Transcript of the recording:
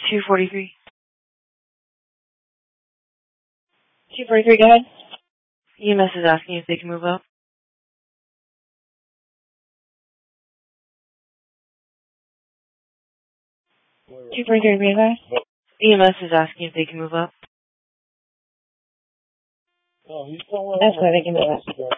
243. 243, go ahead. EMS is asking if they can move up. 243, be advised. EMS is asking if they can move up. That's where they can move up.